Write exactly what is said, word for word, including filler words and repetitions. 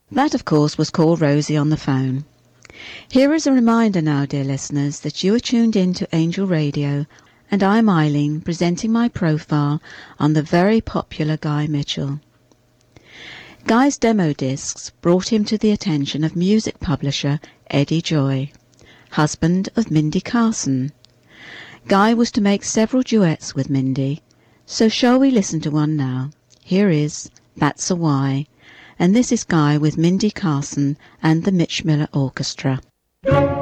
That, of course, was Call Rosie on the phone. Here is a reminder now, dear listeners, that you are tuned in to Angel Radio, and I'm Eileen, presenting my profile on the very popular Guy Mitchell. Guy's demo discs brought him to the attention of music publisher Eddie Joy, husband of Mindy Carson. Guy was to make several duets with Mindy, so shall we listen to one now? Here is That's a Why, and this is Guy with Mindy Carson and the Mitch Miller Orchestra.